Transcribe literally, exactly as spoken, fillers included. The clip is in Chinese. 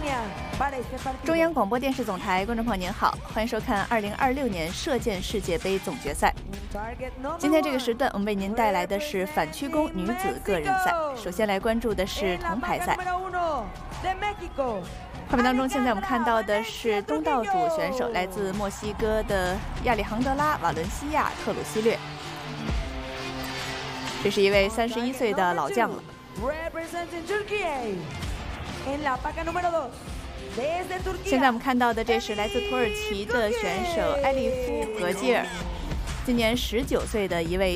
中央广播电视总台观众朋友您好，欢迎收看二零二六年射箭世界杯总决赛。今天这个时段，我们为您带来的是反曲弓女子个人赛。首先来关注的是铜牌赛。画面当中，现在我们看到的是东道主选手，来自墨西哥的亚里杭德拉·瓦伦西亚·特鲁西略。这是一位三十一岁的老将了。现在我们看到的这是来自土耳其的选手埃利夫·格基尔，今年十九岁的一位